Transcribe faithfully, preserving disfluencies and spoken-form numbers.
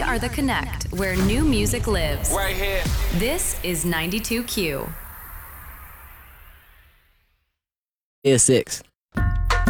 We are the Connect, where new music lives. Right here. This is ninety-two Q. It's six.